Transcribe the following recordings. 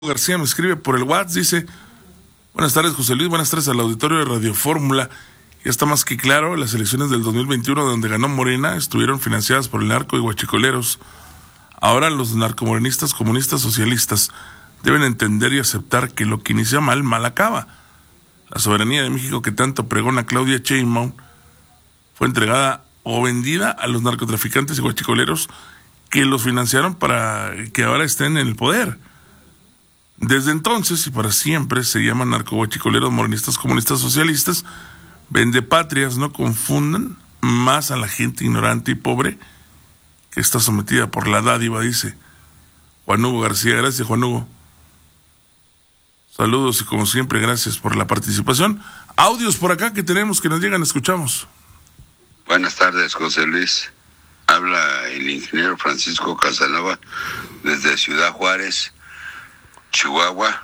García me escribe por el WhatsApp, dice: buenas tardes, José Luis, buenas tardes al auditorio de Radio Fórmula. Ya está más que claro, las elecciones del 2021 donde ganó Morena estuvieron financiadas por el narco y guachicoleros. Ahora los narcomorenistas, comunistas, socialistas deben entender y aceptar que lo que inicia mal, mal acaba. La soberanía de México que tanto pregona Claudia Sheinbaum fue entregada o vendida a los narcotraficantes y guachicoleros que los financiaron para que ahora estén en el poder. Desde entonces y para siempre se llaman narcoguachicoleros, morenistas, comunistas, socialistas, vendepatrias. No confundan más a la gente ignorante y pobre que está sometida por la dádiva, dice Juan Hugo García. Gracias, Juan Hugo. Saludos y como siempre, gracias por la participación. Audios por acá que tenemos que nos llegan, escuchamos. Buenas tardes, José Luis. Habla el ingeniero Francisco Casanova desde Ciudad Juárez, Chihuahua.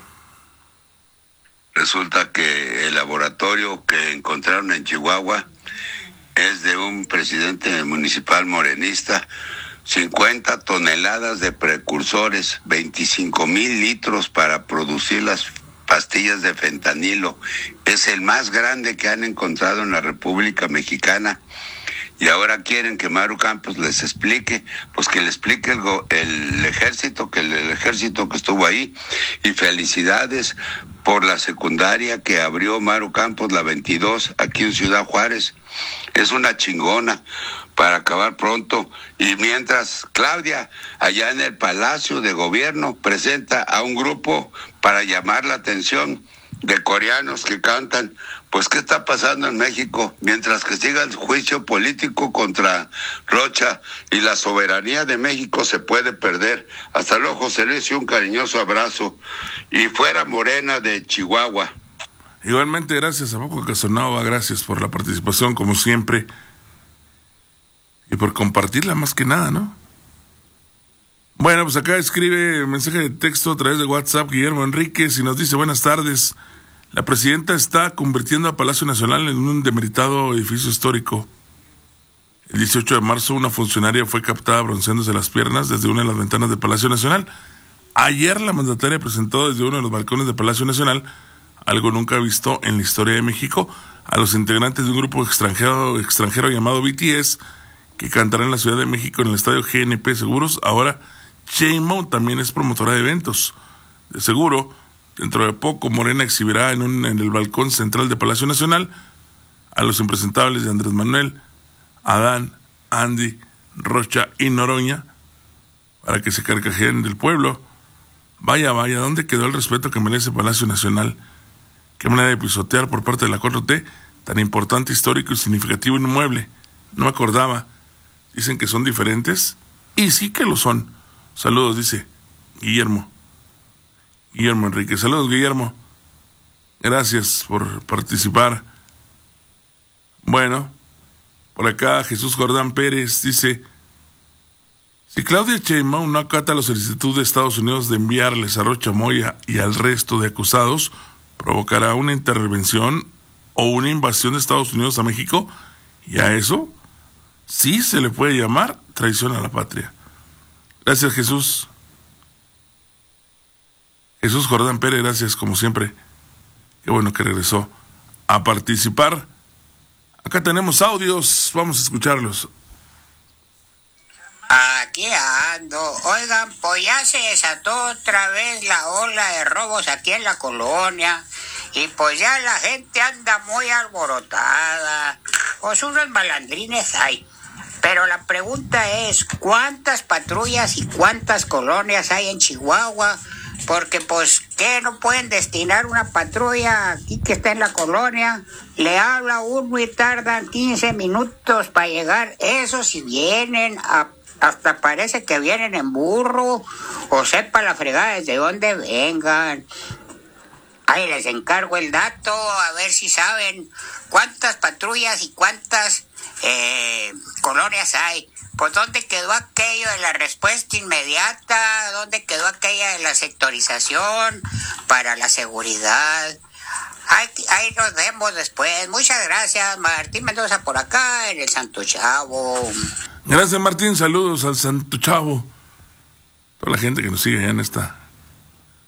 Resulta que el laboratorio que encontraron en Chihuahua es de un presidente municipal morenista. 50 toneladas de precursores, 25,000 litros para producir las pastillas de fentanilo. Es el más grande que han encontrado en la República Mexicana. Y ahora quieren que Maru Campos les explique, pues que le explique el ejército que estuvo ahí. Y felicidades por la secundaria que abrió Maru Campos, la 22, aquí en Ciudad Juárez. Es una chingona para acabar pronto. Y mientras Claudia, allá en el Palacio de Gobierno, presenta a un grupo para llamar la atención de coreanos que cantan. Pues, ¿qué está pasando en México? Mientras que siga el juicio político contra Rocha y la soberanía de México se puede perder. Hasta luego, José Luis, y un cariñoso abrazo. Y fuera Morena de Chihuahua. Igualmente, gracias a Paco Casanova, gracias por la participación, como siempre. Y por compartirla más que nada, ¿no? Bueno, pues acá escribe mensaje de texto a través de WhatsApp Guillermo Enríquez y nos dice: buenas tardes. La presidenta está convirtiendo a Palacio Nacional en un demeritado edificio histórico. El 18 de marzo una funcionaria fue captada bronceándose las piernas desde una de las ventanas de Palacio Nacional. Ayer la mandataria presentó desde uno de los balcones de Palacio Nacional, algo nunca visto en la historia de México, a los integrantes de un grupo extranjero llamado BTS, que cantará en la Ciudad de México en el estadio GNP Seguros. Ahora Sheinbaum también es promotora de eventos. De seguro, dentro de poco Morena exhibirá en el balcón central de Palacio Nacional a los impresentables de Andrés Manuel, Adán, Andy, Rocha y Noroña para que se carcajeen del pueblo. Vaya, ¿dónde quedó el respeto que merece Palacio Nacional? Qué manera de pisotear por parte de la 4T tan importante, histórico y significativo inmueble. No me acordaba. Dicen que son diferentes y sí que lo son. Saludos, dice Guillermo Enrique. Saludos, Guillermo. Gracias por participar. Bueno, por acá Jesús Jordán Pérez dice: si Claudia Sheinbaum no acata la solicitud de Estados Unidos de enviarles a Rocha Moya y al resto de acusados, provocará una intervención o una invasión de Estados Unidos a México, y a eso sí se le puede llamar traición a la patria. Gracias, Jesús. Jesús Jordán Pérez, gracias como siempre. Qué bueno que regresó a participar. Acá tenemos audios, vamos a escucharlos. Aquí ando. Oigan, pues ya se desató otra vez la ola de robos aquí en la colonia. Y pues ya la gente anda muy alborotada. Pues unos malandrines hay. Pero la pregunta es: ¿cuántas patrullas y cuántas colonias hay en Chihuahua? Porque pues, ¿qué no pueden destinar una patrulla aquí que está en la colonia? Le habla uno y tardan 15 minutos para llegar. Eso si vienen, hasta parece que vienen en burro, o sepa la fregada desde dónde vengan. Ahí les encargo el dato, a ver si saben cuántas patrullas y cuántas colonias hay. Pues, ¿dónde quedó aquello de la respuesta inmediata? ¿Dónde quedó aquella de la sectorización para la seguridad? Ahí nos vemos después. Muchas gracias, Martín Mendoza por acá en el Santo Chavo. Gracias, Martín. Saludos al Santo Chavo. Toda la gente que nos sigue allá en esta